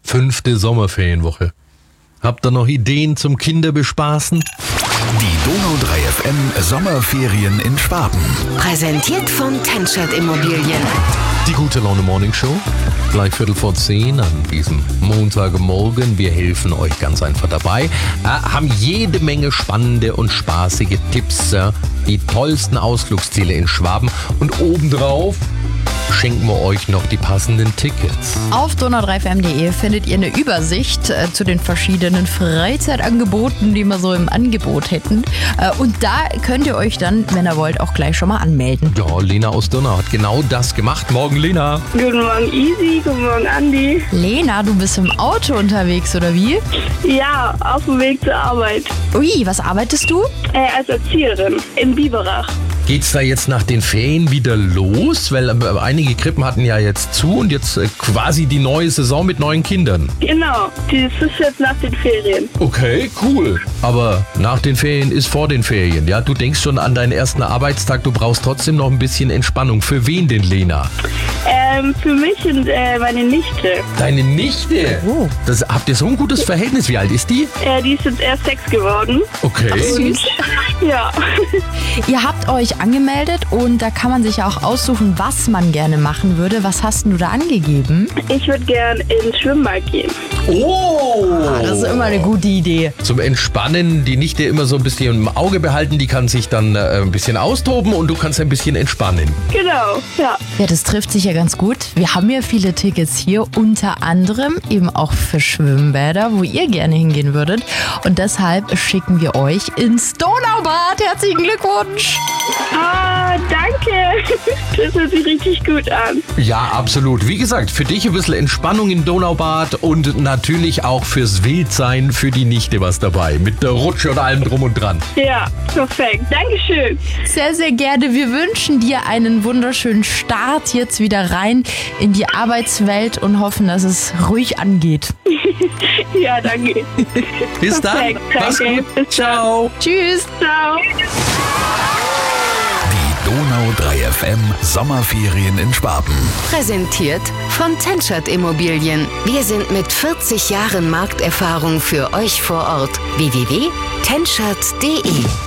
5. Sommerferienwoche. Habt ihr noch Ideen zum Kinderbespaßen? Die Donau 3 FM Sommerferien in Schwaben. Präsentiert von Tenschert Immobilien. Die gute Laune Morning Show. Gleich 10:15 an diesem Montagmorgen. Wir helfen euch ganz einfach dabei. Haben jede Menge spannende und spaßige Tipps. Die tollsten Ausflugsziele in Schwaben. Und obendrauf schenken wir euch noch die passenden Tickets. Auf donau3fm.de findet ihr eine Übersicht zu den verschiedenen Freizeitangeboten, die wir so im Angebot hätten. Und da könnt ihr euch dann, wenn ihr wollt, auch gleich schon mal anmelden. Ja, Lena aus Donau hat genau das gemacht. Morgen, Lena. Guten Morgen, Easy. Guten Morgen, Andi. Lena, du bist im Auto unterwegs, oder wie? Ja, auf dem Weg zur Arbeit. Ui, was arbeitest du? Als Erzieherin in Biberach. Geht's da jetzt nach den Ferien wieder los? Weil einige Krippen hatten ja jetzt zu und jetzt quasi die neue Saison mit neuen Kindern. Genau, das ist jetzt nach den Ferien. Okay, cool. Aber nach den Ferien ist vor den Ferien, ja? Du denkst schon an deinen ersten Arbeitstag, du brauchst trotzdem noch ein bisschen Entspannung. Für wen denn, Lena? Für mich und meine Nichte. Deine Nichte? Oh. Habt ihr so ein gutes Verhältnis? Wie alt ist die? Die ist jetzt erst 6 geworden. Okay. Süß. Ja. Ihr habt euch angemeldet und da kann man sich ja auch aussuchen, was man gerne machen würde. Was hast denn du da angegeben? Ich würde gern ins Schwimmbad gehen. Oh! Das ist immer eine gute Idee. Zum Entspannen, die Nichte immer so ein bisschen im Auge behalten, die kann sich dann ein bisschen austoben und du kannst ein bisschen entspannen. Genau, ja. Ja, das trifft sich ja ganz gut. Wir haben ja viele Tickets hier, unter anderem eben auch für Schwimmbäder, wo ihr gerne hingehen würdet. Und deshalb schicken wir euch ins Donaubad. Herzlichen Glückwunsch! Ah, danke. Das hört sich richtig gut an. Ja, absolut. Wie gesagt, für dich ein bisschen Entspannung im Donaubad und natürlich auch fürs Wildsein für die Nichte was dabei. Mit der Rutsche und allem drum und dran. Ja, perfekt. Dankeschön. Sehr, sehr gerne. Wir wünschen dir einen wunderschönen Start jetzt wieder rein in die Arbeitswelt und hoffen, dass es ruhig angeht. Ja, danke. Bis dann. Perfekt, Mach's danke. gut. Bis dann. Ciao. Tschüss. Ciao. Die Donau 3 FM Sommerferien in Schwaben. Präsentiert von Tenschert Immobilien. Wir sind mit 40 Jahren Markterfahrung für euch vor Ort. www.tenschert.de